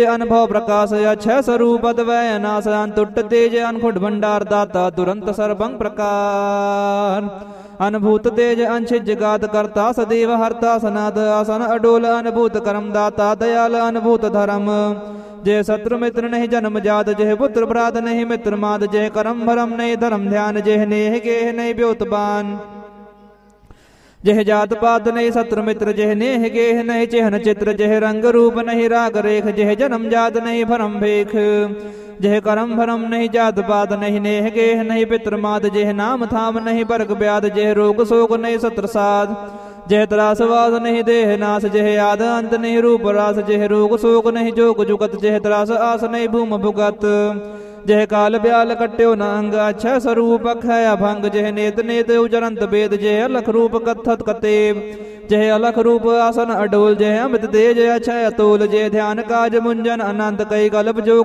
अनुभव प्रकाश अक्षय स्वरूप अद्वय नाश अंतुट तेज अनखुट भंडार दाता दुरंत सर्वं प्रकार अनुभूत तेज अंशिज जगात करता सदैव हरता सनाद आसन अडोल अनुभूत करम दाता दयाल अनुभूत धर्म जय शत्रु मित्र नहीं जन्म जात जय पुत्र भ्रात नहीं मित्र माद जय करम भरम नहीं धर्म ध्यान जय नेह गेह नहीं ब्योतबान जह जात पात नहीं शत्रु मित्र जह नेह गेह नहीं चिहन चित्र जह रंग रूप नहीं राग रेख जह जन्म जात नहीं भरम भेख जह करम भरम नहीं जात पात नहीं नेह गेह नहीं पित्र माद जह नाम थाम नहीं वर्ग ब्याद जह रोग शोक नहीं सत्रसाद जह त्रासवाद नहीं देह नाश जह आद अंत नहीं रूप रास जह रोग शोक नहीं जोग जुगत जह त्रास आस नहीं भूम भुगत जह काल ब्याल कट्यो न अंग अक्षय स्वरूप अक्षय अभंग जह नेत नेत उजरंत वेद जह अलख रूप कथत कतेब जह अलख रूप आसन अडोल जह अमित तेज अक्षय अतोल जय ध्यान काज मुंजन अनंत कई कल्प जो